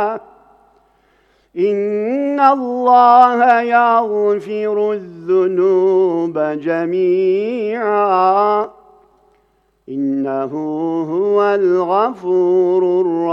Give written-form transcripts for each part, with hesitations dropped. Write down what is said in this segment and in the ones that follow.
İnnallâhe yağfiru'z-zunûbe cemî'an İnnehu huvel gafurur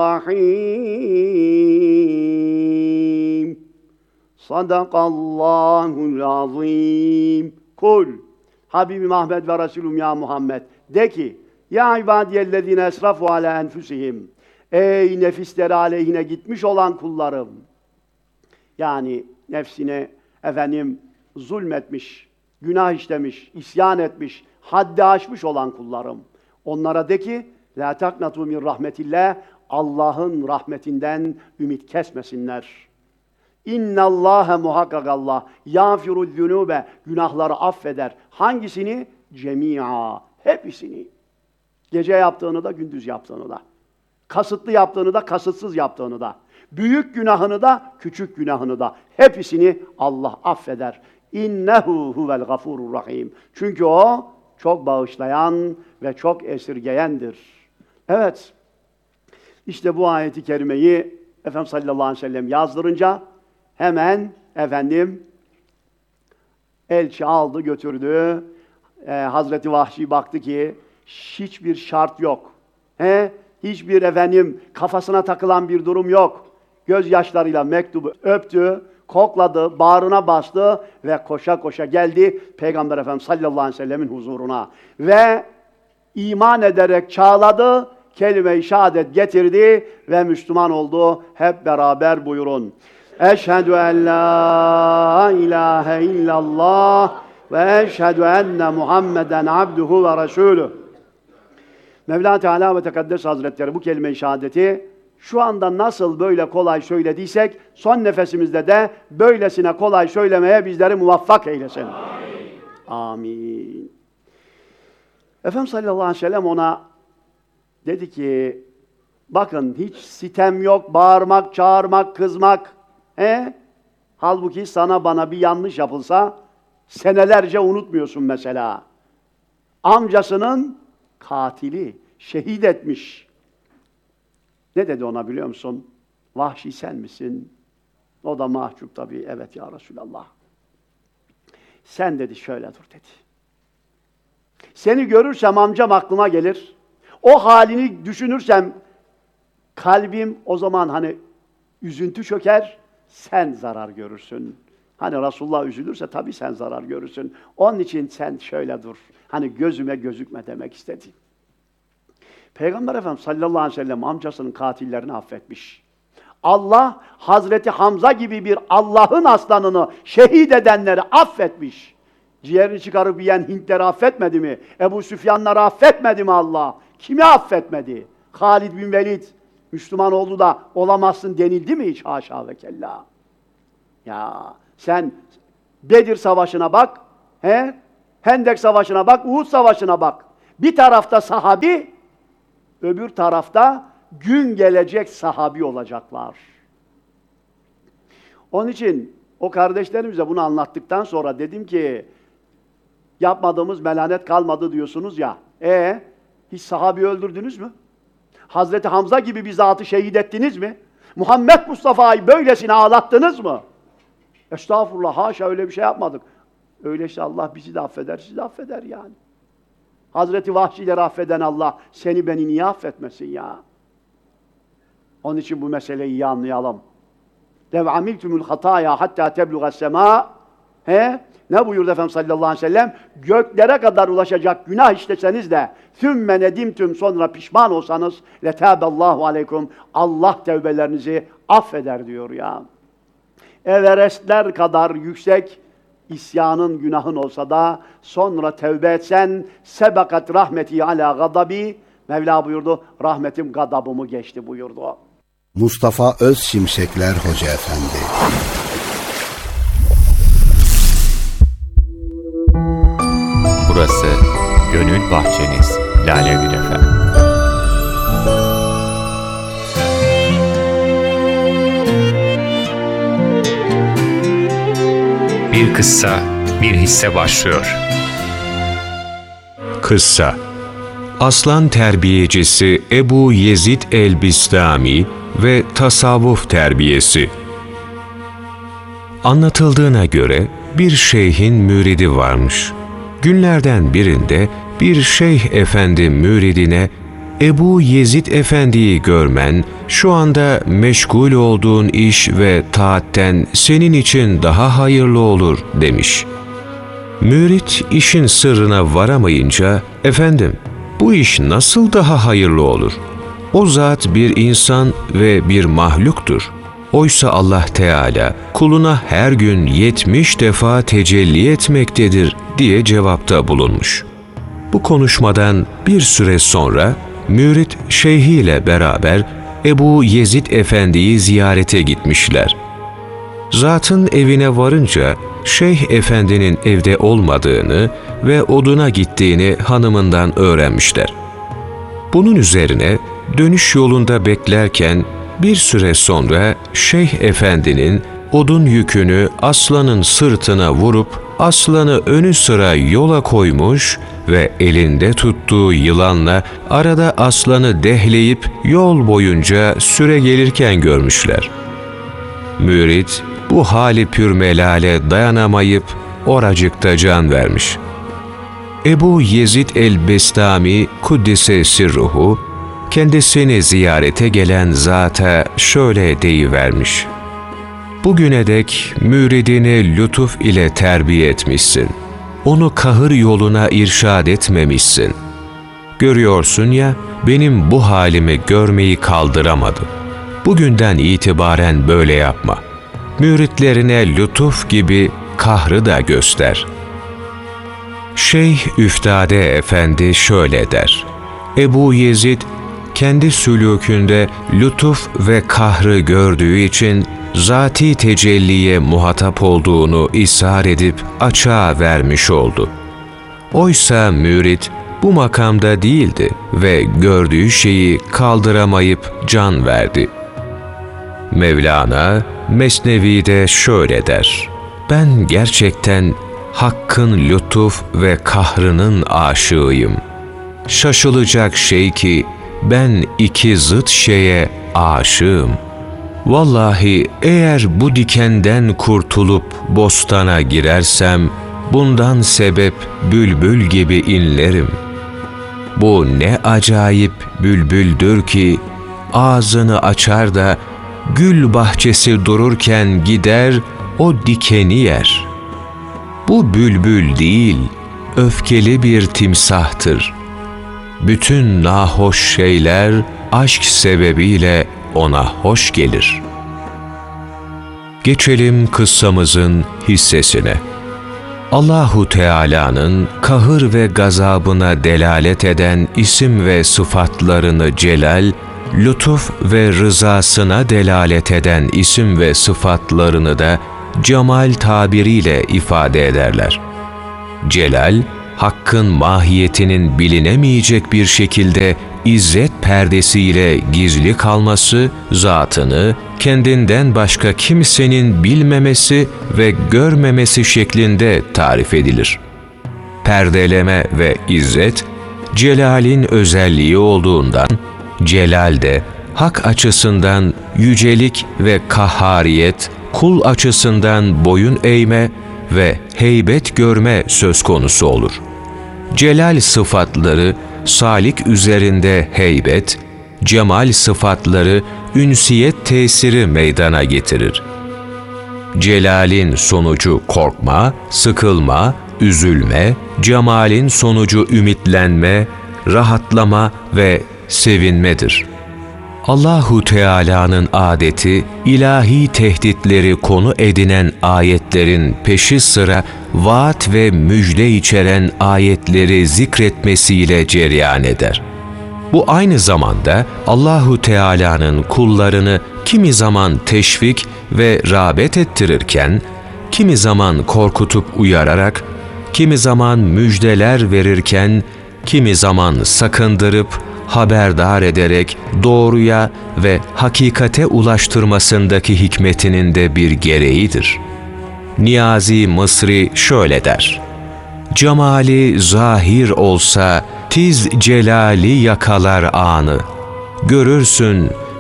rahim. Sadakallahul azim. Kul. Habibim Ahmed ve Resulüm ya Muhammed. De ki, ya ibadiyellezine esrafu ala enfusihim. Ey nefisleri aleyhine gitmiş olan kullarım. Yani nefsine zulmetmiş, günah işlemiş, isyan etmiş, haddi aşmış olan kullarım. Onlara de ki, la taknatu min rahmetillah, Allah'ın rahmetinden ümit kesmesinler. İnnallâhe muhakkak Allah, yâfiru'z zunûbe, günahları affeder. Hangisini? Cemî'a, hepsini. Gece yaptığını da, gündüz yaptığını da. Kasıtlı yaptığını da, kasıtsız yaptığını da. Büyük günahını da, küçük günahını da. Hepsini Allah affeder. İnnehu huvel gafurur rahim. Çünkü o çok bağışlayan ve çok esirgeyendir. Evet, işte bu ayeti kerimeyi Efendimiz sallallahu aleyhi ve sellem yazdırınca hemen elçi aldı götürdü. Hazreti Vahşi baktı ki hiçbir şart yok. Hiçbir kafasına takılan bir durum yok. Gözyaşlarıyla mektubu öptü, kokladı, bağrına bastı ve koşa koşa geldi Peygamber Efendimiz sallallahu aleyhi ve sellemin huzuruna. Ve iman ederek çağladı, kelime-i şehadet getirdi ve Müslüman oldu. Hep beraber buyurun. Eşhedü en la ilahe illallah ve eşhedü enne Muhammeden abduhu ve resulüh. Mevla Teala ve Tekaddes Hazretleri bu kelime-i şehadeti şu anda nasıl böyle kolay söylediysek, son nefesimizde de böylesine kolay söylemeye bizleri muvaffak eylesin. Amin. Amin. Efendimiz sallallahu aleyhi ve sellem ona dedi ki, bakın hiç sitem yok, bağırmak, çağırmak, kızmak. Halbuki sana bana bir yanlış yapılsa, senelerce unutmuyorsun mesela. Amcasının katili, şehit etmiş. Ne dedi ona biliyor musun? Vahşi sen misin? O da mahcup tabii. Evet ya Resulallah. Sen dedi şöyle dur dedi. Seni görürsem amcam aklıma gelir. O halini düşünürsem kalbim o zaman üzüntü çöker, sen zarar görürsün. Resulullah üzülürse tabii sen zarar görürsün. Onun için sen şöyle dur. Gözüme gözükme demek istedi. Peygamber Efendimiz sallallahu aleyhi ve sellem amcasının katillerini affetmiş. Allah Hazreti Hamza gibi bir Allah'ın aslanını şehit edenleri affetmiş. Ciğerini çıkarıp yiyen Hintleri affetmedi mi? Ebu Süfyanları affetmedi mi Allah? Kimi affetmedi? Halid bin Velid Müslüman oldu da olamazsın denildi mi hiç? Haşa ve kella. Ya sen Bedir Savaşı'na bak, Hendek Savaşı'na bak, Uhud Savaşı'na bak. Bir tarafta sahabi, öbür tarafta gün gelecek sahabi olacaklar. Onun için o kardeşlerimize bunu anlattıktan sonra dedim ki, yapmadığımız melanet kalmadı diyorsunuz ya. Hiç sahabi öldürdünüz mü? Hazreti Hamza gibi bir zatı şehit ettiniz mi? Muhammed Mustafa'yı böylesine ağlattınız mı? Estağfurullah, haşa öyle bir şey yapmadık. Öyleyse Allah bizi de affeder, sizi de affeder yani. Hazreti Vahşileri affeden Allah, seni beni niye affetmesin ya? Onun için bu meseleyi iyi anlayalım. Lev amiltumul hataya hatta tebluğas sema. Ne buyurdu Efendimiz sallallahu aleyhi ve sellem? Göklere kadar ulaşacak günah işleseniz de sümme nedimtüm, sonra pişman olsanız letâbellâhu aleykum, Allah tevbelerinizi affeder diyor ya. Everestler kadar yüksek isyanın, günahın olsa da sonra tevbe etsen sebekat rahmeti ala gadabi, Mevla buyurdu, rahmetim gadabımı geçti buyurdu. Mustafa Özşimşekler Hoca Efendi. Burası Gönül Bahçeniz, Lale Gül Efem. Bir kıssa, bir hisse başlıyor. Kıssa. Aslan terbiyecisi Ebu Yezid el-Bistami ve tasavvuf terbiyesi. Anlatıldığına göre bir şeyhin müridi varmış. Günlerden birinde bir şeyh efendi müridine Ebu Yezid Efendi'yi görmen, şu anda meşgul olduğun iş ve taatten senin için daha hayırlı olur demiş. Mürit işin sırrına varamayınca, efendim bu iş nasıl daha hayırlı olur? O zat bir insan ve bir mahluktur. Oysa Allah Teala kuluna her gün 70 defa tecelli etmektedir diye cevapta bulunmuş. Bu konuşmadan bir süre sonra mürit şeyhiyle beraber Ebu Yezid Efendi'yi ziyarete gitmişler. Zatın evine varınca Şeyh Efendi'nin evde olmadığını ve oduna gittiğini hanımından öğrenmişler. Bunun üzerine dönüş yolunda beklerken bir süre sonra Şeyh Efendi'nin odun yükünü aslanın sırtına vurup aslanı önü sıra yola koymuş ve elinde tuttuğu yılanla arada aslanı dehleyip yol boyunca süre gelirken görmüşler. Mürit bu hali pürmelale dayanamayıp oracıkta can vermiş. Ebu Yezid el-Bestami Kuddise Sirruhu kendisini ziyarete gelen zata şöyle deyivermiş: bugüne dek müridini lütuf ile terbiye etmişsin. Onu kahır yoluna irşad etmemişsin. Görüyorsun ya, benim bu halimi görmeyi kaldıramadı. Bugünden itibaren böyle yapma. Müritlerine lütuf gibi kahrı da göster. Şeyh Üftade Efendi şöyle der: Ebu Yezid kendi sülûkünde lütuf ve kahrı gördüğü için zati tecelliye muhatap olduğunu ishar edip açığa vermiş oldu. Oysa mürit bu makamda değildi ve gördüğü şeyi kaldıramayıp can verdi. Mevlana Mesnevi'de şöyle der: ben gerçekten Hakk'ın lütuf ve kahrının aşığıyım. Şaşılacak şey ki ben iki zıt şeye aşığım. Vallahi eğer bu dikenden kurtulup bostana girersem, bundan sebep bülbül gibi inlerim. Bu ne acayip bülbüldür ki, ağzını açar da, gül bahçesi dururken gider, o dikeni yer. Bu bülbül değil, öfkeli bir timsahtır. Bütün nahoş şeyler, aşk sebebiyle ona hoş gelir. Geçelim kıssamızın hissesine. Allahu Teala'nın kahır ve gazabına delalet eden isim ve sıfatlarını celal, lütuf ve rızasına delalet eden isim ve sıfatlarını da cemal tabiriyle ifade ederler. Celal, Hakk'ın mahiyetinin bilinemeyecek bir şekilde izzet perdesiyle gizli kalması, zatını kendinden başka kimsenin bilmemesi ve görmemesi şeklinde tarif edilir. Perdeleme ve izzet, celalin özelliği olduğundan, celal de hak açısından yücelik ve kahhariyet, kul açısından boyun eğme ve heybet görme söz konusu olur. Celal sıfatları salik üzerinde heybet, cemal sıfatları ünsiyet tesiri meydana getirir. Celalin sonucu korkma, sıkılma, üzülme, cemalin sonucu ümitlenme, rahatlama ve sevinmedir. Allahu Teala'nın adeti, ilahi tehditleri konu edinen ayetlerin peşi sıra vaat ve müjde içeren ayetleri zikretmesiyle cereyan eder. Bu aynı zamanda Allahu Teala'nın kullarını kimi zaman teşvik ve rağbet ettirirken, kimi zaman korkutup uyararak, kimi zaman müjdeler verirken, kimi zaman sakındırıp, haberdar ederek doğruya ve hakikate ulaştırmasındaki hikmetinin de bir gereğidir. Niyazi Mısri şöyle der: Cemali zahir olsa tiz celali yakalar anı. Görürsün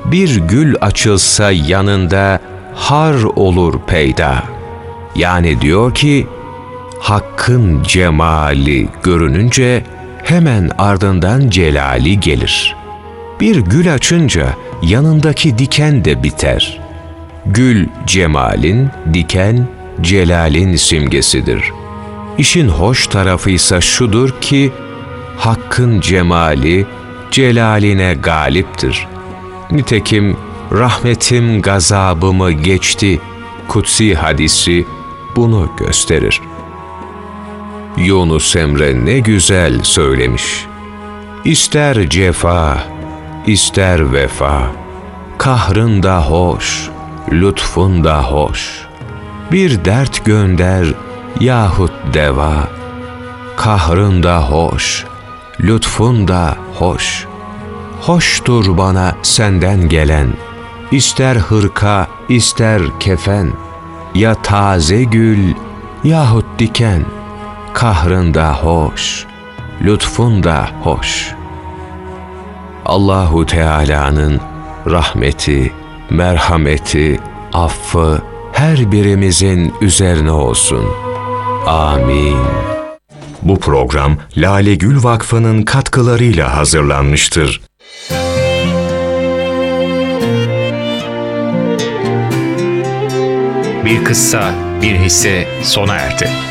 bir gül açılsa yanında har olur peyda. Yani diyor ki, Hakk'ın cemali görününce hemen ardından celali gelir. Bir gül açınca yanındaki diken de biter. Gül cemalin, diken celalin simgesidir. İşin hoş tarafıysa şudur ki, Hakk'ın cemali celaline galiptir. Nitekim rahmetim gazabımı geçti kutsi hadisi bunu gösterir. Yunus Emre ne güzel söylemiş. İster cefa, ister vefa, kahrın da hoş, lütfun da hoş. Bir dert gönder yahut deva, kahrın da hoş, lütfun da hoş. Hoştur bana senden gelen, ister hırka, ister kefen, ya taze gül yahut diken, kahrın da hoş, lütfun da hoş. Allahu Teala'nın rahmeti, merhameti, affı her birimizin üzerine olsun. Amin. Bu program Lale Gül Vakfı'nın katkılarıyla hazırlanmıştır. Bir kıssa, bir hisse sona erdi.